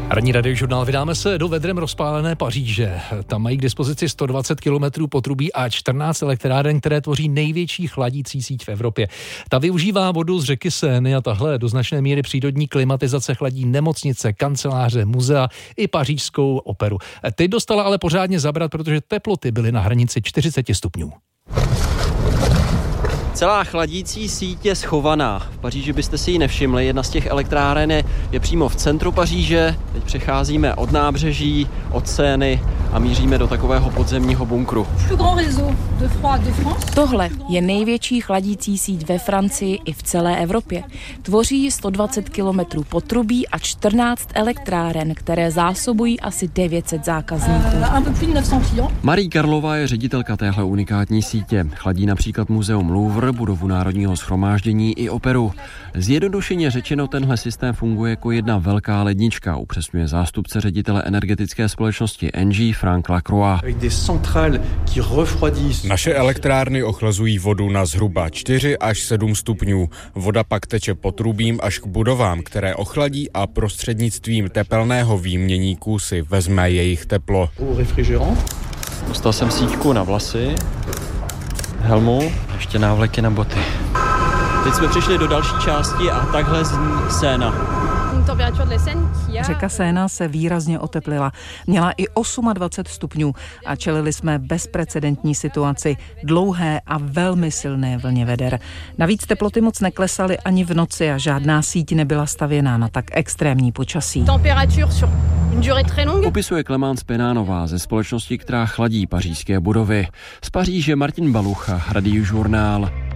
Ranní radiožurnál, vydáme se do vedrem rozpálené Paříže. Tam mají k dispozici 120 kilometrů potrubí a 14 elektráren, které tvoří největší chladící síť v Evropě. Ta využívá vodu z řeky Seiny a tahle do značné míry přírodní klimatizace chladí nemocnice, kanceláře, muzea i pařížskou operu. Teď dostala ale pořádně zabrat, protože teploty byly na hranici 40 stupňů. Celá chladící síť je schovaná. V Paříži byste si ji nevšimli. Jedna z těch elektráren je přímo v centru Paříže. Teď přecházíme od nábřeží, od Seiny a míříme do takového podzemního bunkru. Tohle je největší chladící síť ve Francii i v celé Evropě. Tvoří 120 kilometrů potrubí a 14 elektráren, které zásobují asi 900 zákazníků. Marie Karlová je ředitelka téhle unikátní sítě. Chladí například muzeum Louvre, budovu Národního shromáždění i operu. Zjednodušeně řečeno, tenhle systém funguje jako jedna velká lednička, upřesňuje zástupce ředitele energetické společnosti Engie Frank Lacroix. Naše elektrárny ochlazují vodu na zhruba 4 až 7 stupňů. Voda pak teče potrubím až k budovám, které ochladí a prostřednictvím tepelného výměníku si vezme jejich teplo. Dostal jsem síťku na vlasy, helmu, ještě návleky na boty. Teď jsme přišli do další části a takhle zní Seina. Řeka Seina se výrazně oteplila. Měla i 28 stupňů a čelili jsme bezprecedentní situaci, dlouhé a velmi silné vlně veder. Navíc teploty moc neklesaly ani v noci a žádná síť nebyla stavěná na tak extrémní počasí. Popisuje Clémence Penánová ze společnosti, která chladí pařížské budovy. Z Paříže Martin Balucha, Radiožurnál.